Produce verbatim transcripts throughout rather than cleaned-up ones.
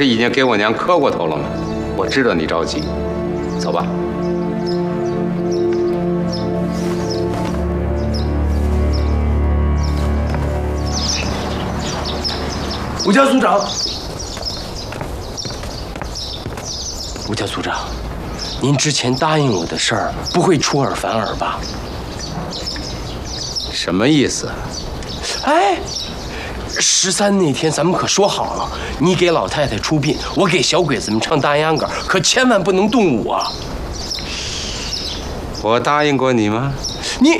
是已经给我娘磕过头了吗？我知道你着急，走吧。 吴家组长， 吴家组长，您之前答应我的事儿不会出尔反尔吧？ 什么意思？ 哎，十三那天咱们可说好了，你给老太太出殡，我给小鬼子们唱大秧歌，可千万不能动武啊！ 我答应过你吗？ 你，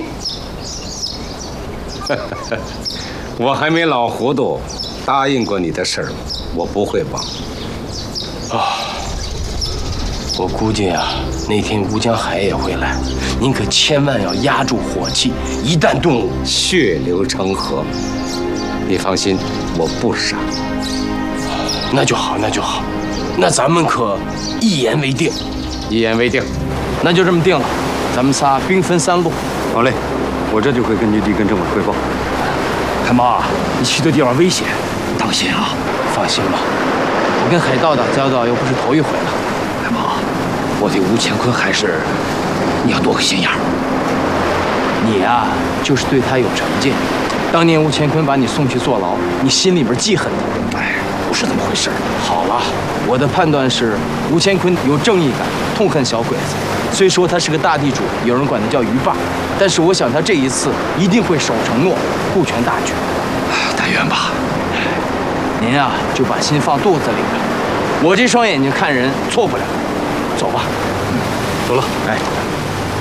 我还没老糊涂，答应过你的事儿，我不会忘。 啊，我估计啊，那天吴江海也会来，您可千万要压住火气，一旦动武， 血流成河。你放心，我不傻。 那就好，那就好，那咱们可一言为定。 一言为定， 那就这么定了。咱们仨兵分三路。 好嘞，我这就会根据地跟政委汇报。海妈，你去的地方危险，当心啊！ 放心吧，我跟海盗打交道又不是头一回了。 海妈，我对吴乾坤还是你要多个心眼儿。 你呀、啊，就是对他有成见。当年吴乾坤把你送去坐牢，你心里边记恨他。 哎，不是这么回事。 好了，我的判断是吴乾坤有正义感，痛恨小鬼子。虽说他是个大地主，有人管他叫鱼霸，但是我想他这一次一定会守承诺，顾全大局。 但愿吧。 您啊，就把心放肚子里边。我这双眼睛看人错不了。走吧。 走了。 哎。